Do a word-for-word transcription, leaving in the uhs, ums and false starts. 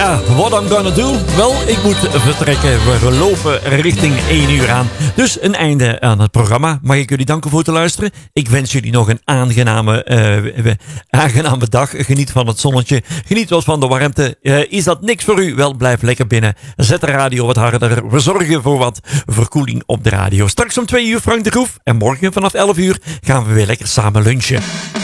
Ja, what I'm gonna do? Wel, ik moet vertrekken. We lopen richting één uur aan. Dus een einde aan het programma. Mag ik jullie danken voor het luisteren? Ik wens jullie nog een aangename, uh, aangename dag. Geniet van het zonnetje. Geniet wel van de warmte. Uh, is dat niks voor u? Wel, blijf lekker binnen. Zet de radio wat harder. We zorgen voor wat verkoeling op de radio. Straks om twee uur Frank de Groef. En morgen vanaf elf uur gaan we weer lekker samen lunchen.